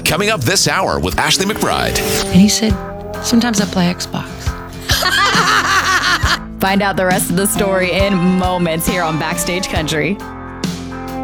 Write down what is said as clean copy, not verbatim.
Coming up this hour with Ashley McBride. And he said, sometimes I play Xbox. Find out the rest of the story in moments here on Backstage Country.